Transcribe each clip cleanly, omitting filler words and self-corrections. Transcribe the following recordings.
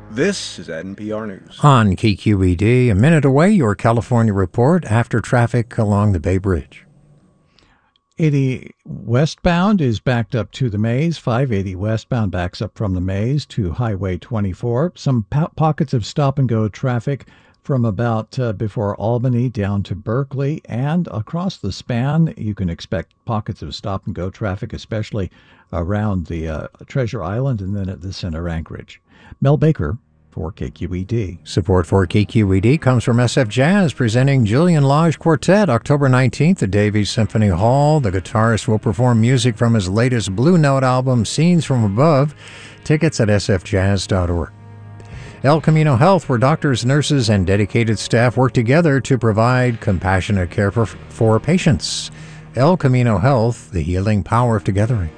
This is NPR News. On KQED, a minute away, your California report after traffic along the Bay Bridge. 80 westbound is backed up to the Maze. 580 westbound backs up from the Maze to Highway 24. Some pockets of stop-and-go traffic from about before Albany down to Berkeley. And across the span, you can expect pockets of stop-and-go traffic, especially around the Treasure Island and then at the center Anchorage. Mel Baker for KQED. Support for KQED comes from SF Jazz, presenting Julian Lage Quartet October 19th at Davies Symphony Hall. The guitarist will perform music from his latest Blue Note album, Scenes from Above. Tickets at sfjazz.org. El Camino Health, where doctors, nurses, and dedicated staff work together to provide compassionate care for patients. El Camino Health, the healing power of togethering.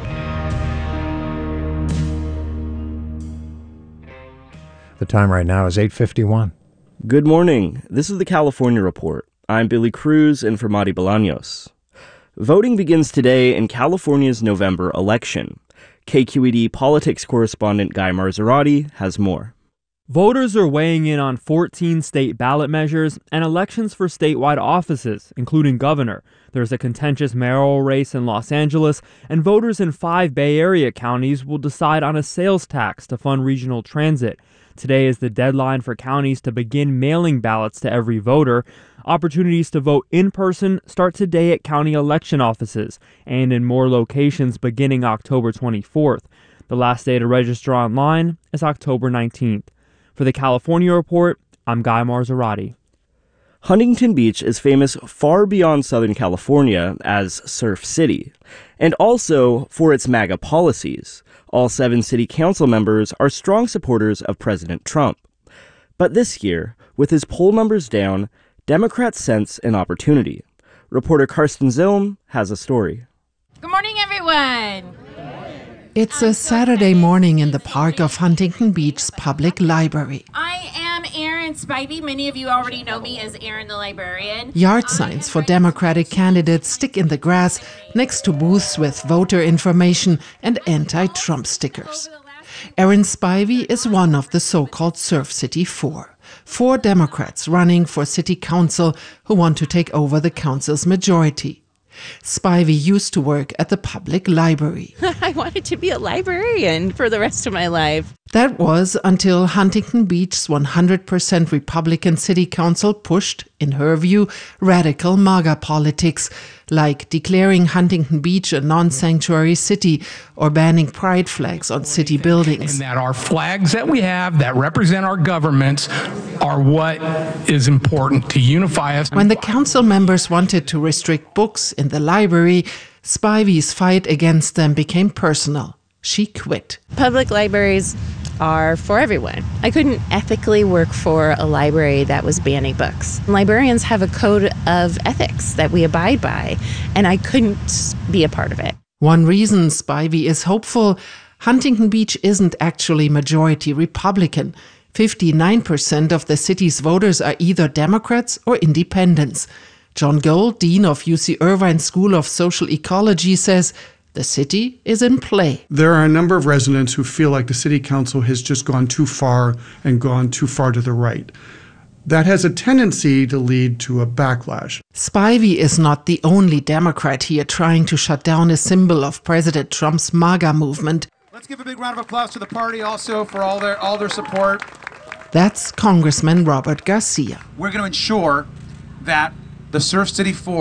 The time right now is 8:51. Good morning. This is the California Report. I'm Billy Cruz in for Madi Bolaños. Voting begins today in California's November election. KQED politics correspondent Guy Marzorati has more. Voters are weighing in on 14 state ballot measures and elections for statewide offices, including governor. There's a contentious mayoral race in Los Angeles, and voters in 5 Bay Area counties will decide on a sales tax to fund regional transit. Today is the deadline for counties to begin mailing ballots to every voter. Opportunities to vote in person start today at county election offices and in more locations beginning October 24th. The last day to register online is October 19th. For the California Report, I'm Guy Marzorati. Huntington Beach is famous far beyond Southern California as Surf City, and also for its MAGA policies. All 7 city council members are strong supporters of President Trump. But this year, with his poll numbers down, Democrats sense an opportunity. Reporter Karsten Zilm has a story. Good morning, everyone. It's a Saturday morning in the park of Huntington Beach's public library. I am Erin Spivey. Many of you already know me as Erin the librarian. Yard signs for Democratic candidates stick in the grass next to booths with voter information and anti-Trump stickers. Erin Spivey is one of the so-called Surf City 4. 4 Democrats running for city council who want to take over the council's majority. Spivey used to work at the public library. I wanted to be a librarian for the rest of my life. That was until Huntington Beach's 100% Republican city council pushed, in her view, radical MAGA politics, like declaring Huntington Beach a non-sanctuary city or banning pride flags on city buildings. And that our flags that we have that represent our governments are what is important to unify us. When the council members wanted to restrict books in the library, Spivey's fight against them became personal. She quit. Public libraries are for everyone. I couldn't ethically work for a library that was banning books. Librarians have a code of ethics that we abide by, and I couldn't be a part of it. One reason Spivey is hopeful, Huntington Beach isn't actually majority Republican. 59% of the city's voters are either Democrats or independents. John Gold, dean of UC Irvine School of Social Ecology, says the city is in play. There are a number of residents who feel like the city council has just gone too far and gone too far to the right. That has a tendency to lead to a backlash. Spivey is not the only Democrat here trying to shut down a symbol of President Trump's MAGA movement. Let's give a big round of applause to the party also for all their support. That's Congressman Robert Garcia. We're going to ensure that the Surf City 4